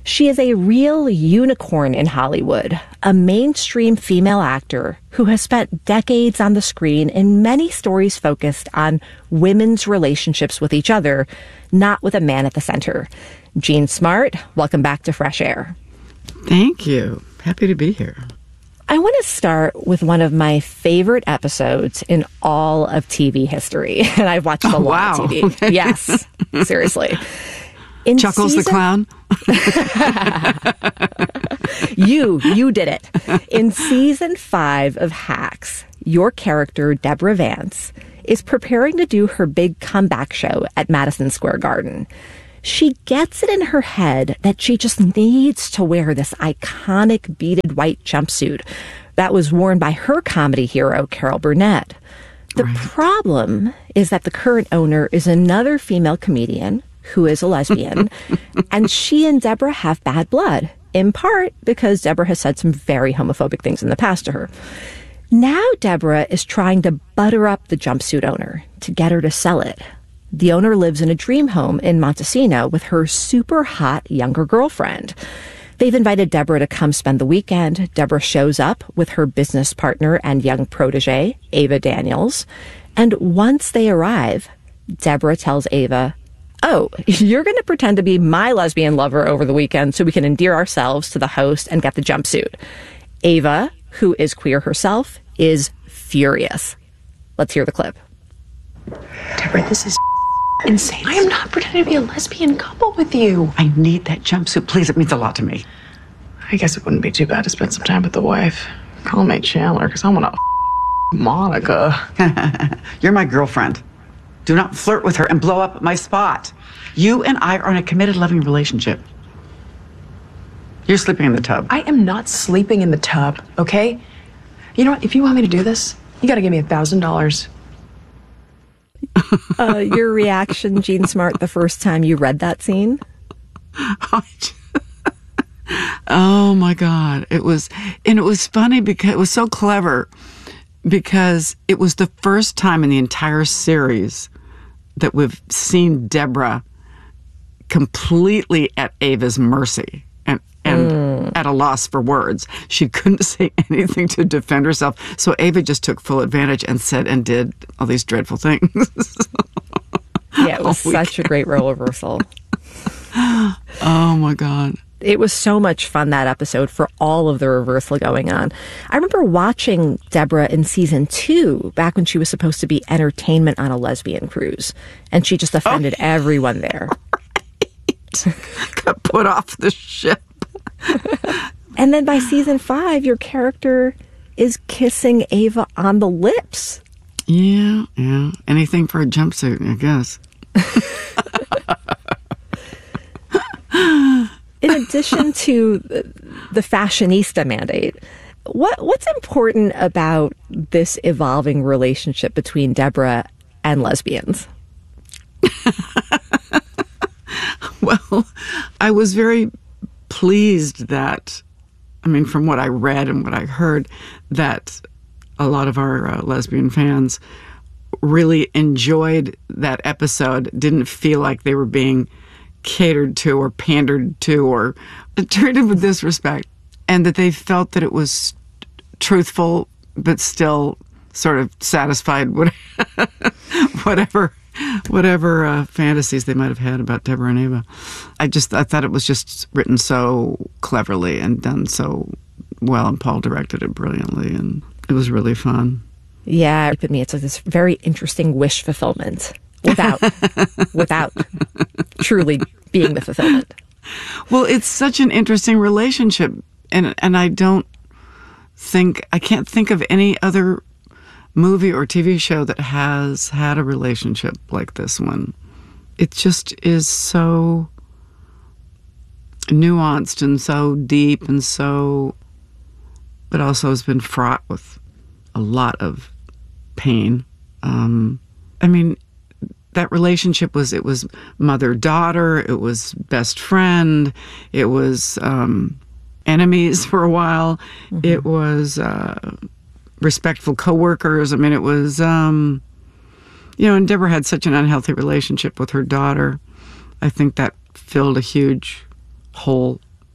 She is a real unicorn in Hollywood, a mainstream female actor who has spent decades on the screen in many stories focused on women's relationships with each other, not with a man at the center. Jean Smart, welcome back to Fresh Air. Thank you. Happy to be here. I want to start with one of my favorite episodes in all of T V history. And I've watched a oh, lot wow. of T V. Yes, seriously. In Chuckles season... the Clown? you, you did it. In season five of Hacks, your character, Deborah Vance, is preparing to do her big comeback show at Madison Square Garden. She gets it in her head that she just needs to wear this iconic beaded white jumpsuit that was worn by her comedy hero, Carol Burnett. The right. problem is that the current owner is another female comedian who is a lesbian, and she and Deborah have bad blood, in part because Deborah has said some very homophobic things in the past to her. Now Deborah is trying to butter up the jumpsuit owner to get her to sell it. The owner lives in a dream home in Montesino with her super hot younger girlfriend. They've invited Deborah to come spend the weekend. Deborah shows up with her business partner and young protege, Ava Daniels. And once they arrive, Deborah tells Ava, oh, you're going to pretend to be my lesbian lover over the weekend so we can endear ourselves to the host and get the jumpsuit. Ava, who is queer herself, is furious. Let's hear the clip. Deborah, this is insane. I am not pretending to be a lesbian couple with you. I need that jumpsuit. Please, it means a lot to me. I guess it wouldn't be too bad to spend some time with the wife. Call me Chandler, because I want to Monica. You're my girlfriend. Do not flirt with her and blow up my spot. You and I are in a committed, loving relationship. You're sleeping in the tub. I am not sleeping in the tub, okay? You know what? If you want me to do this, you got to give me a thousand dollars. Uh, your reaction, Jean Smart, the first time you read that scene? Oh my God. It was, and it was funny because it was so clever because it was the first time in the entire series that we've seen Deborah completely at Ava's mercy and, and mm. at a loss for words. She couldn't say anything to defend herself. So Ava just took full advantage and said and did all these dreadful things. Yeah, it was such a great role reversal. Oh my God. It was so much fun, that episode, for all of the reversal going on. I remember watching Deborah in season two, back when she was supposed to be entertainment on a lesbian cruise. And she just offended oh. everyone there. Right. Got put off the ship. And then by season five, your character is kissing Ava on the lips. Yeah, yeah. Anything for a jumpsuit, I guess. In addition to the fashionista mandate, what what's important about this evolving relationship between Deborah and lesbians? Well, I was very pleased that, I mean, from what I read and what I heard, that a lot of our uh, lesbian fans really enjoyed that episode, didn't feel like they were being catered to or pandered to or treated with disrespect, and that they felt that it was truthful but still sort of satisfied whatever whatever uh, fantasies they might have had about Deborah and Ava. I just I thought it was just written so cleverly and done so well, and Paul directed it brilliantly, and it was really fun. Yeah, for me, it's like this very interesting wish fulfillment without without truly being the fulfillment. Well, it's such an interesting relationship, and and I don't think I can't think of any other movie or T V show that has had a relationship like this one. It just is so nuanced and so deep and so, but also has been fraught with a lot of pain. Um, I mean, that relationship was, it was mother-daughter, it was best friend, it was um, enemies for a while, mm-hmm. it was uh, respectful coworkers. I mean, it was, um, you know, and Deborah had such an unhealthy relationship with her daughter. I think that filled a huge hole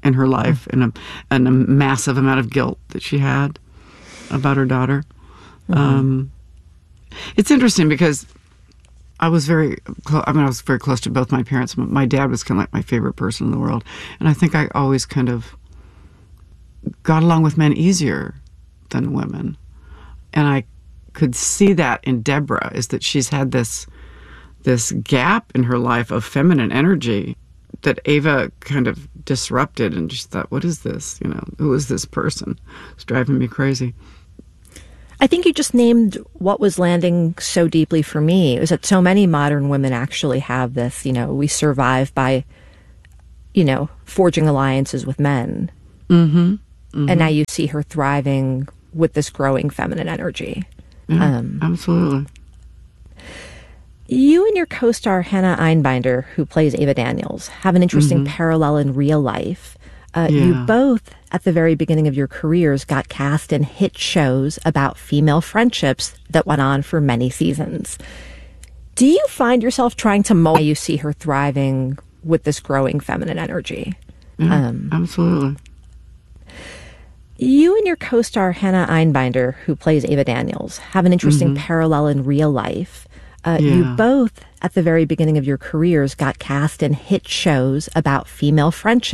in her life and a, and a massive amount of guilt that she had about her daughter. Mm-hmm. Um, it's interesting because I was very, clo- I mean, I was very close to both my parents. My dad was kind of like my favorite person in the world. And I think I always kind of got along with men easier than women. And I could see that in Deborah, is that she's had this this gap in her life of feminine energy that Ava kind of disrupted, and just thought, what is this? You know, who is this person? It's driving me crazy. I think you just named what was landing so deeply for me. It was that so many modern women actually have this, you know, we survive by, you know, forging alliances with men. Mm-hmm. Mm-hmm. And now you see her thriving with this growing feminine energy. Yeah, um, absolutely. You and your co-star Hannah Einbinder, who plays Ava Daniels, have an interesting Mhm. parallel in real life. Uh, Yeah. You both, at the very beginning of your careers, got cast in hit shows about female friendships that went on for many seasons. Do you find yourself trying to mold how you see her thriving with this growing feminine energy? Yeah, Um, absolutely. You and your co-star Hannah Einbinder, who plays Ava Daniels, have an interesting Mhm. parallel in real life. Uh, You Yeah. both, at the very beginning of your careers, got cast in hit shows about female friendships